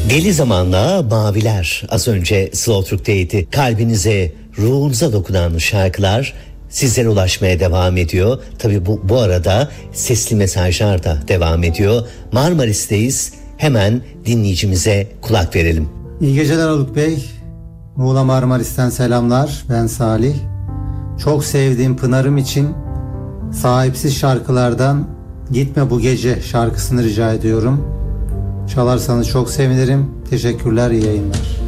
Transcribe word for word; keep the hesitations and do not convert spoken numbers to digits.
Deli Zaman'la Maviler az önce Slow Türk'teydi. Kalbinize, ruhunuza dokunan şarkılar sizlere ulaşmaya devam ediyor. Tabii bu, bu arada sesli mesajlar da devam ediyor. Marmaris'teyiz. Hemen dinleyicimize kulak verelim. İyi geceler Haluk Bey. Muğla Marmaris'ten selamlar. Ben Salih. Çok sevdiğim Pınar'ım için sahipsiz şarkılardan Gitme Bu Gece şarkısını rica ediyorum. Çalarsanız çok sevinirim. Teşekkürler, iyi yayınlar.